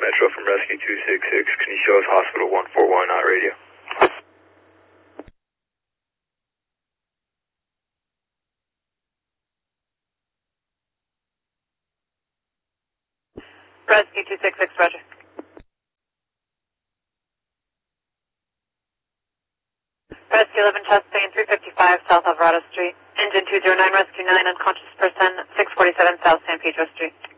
Metro from Rescue 266. Can you show us Hospital 141 on radio? Rescue 266, roger. Rescue 11 chest pain, 355 South Alvarado Street. Engine 209, Rescue 9, unconscious person, 647 South San Pedro Street.